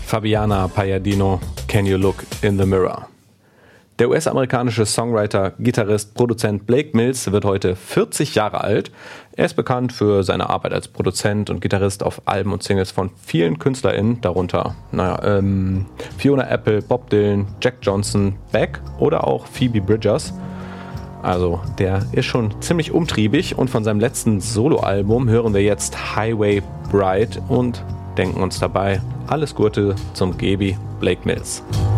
Fabiana Palladino, Can You Look in the Mirror? Der US-amerikanische Songwriter, Gitarrist, Produzent Blake Mills wird heute 40 Jahre alt. Er ist bekannt für seine Arbeit als Produzent und Gitarrist auf Alben und Singles von vielen KünstlerInnen, darunter Fiona Apple, Bob Dylan, Jack Johnson, Beck oder auch Phoebe Bridgers. Also der ist schon ziemlich umtriebig und von seinem letzten Soloalbum hören wir jetzt Highway Bride und denken uns dabei alles Gute zum Gebi Blake Mills.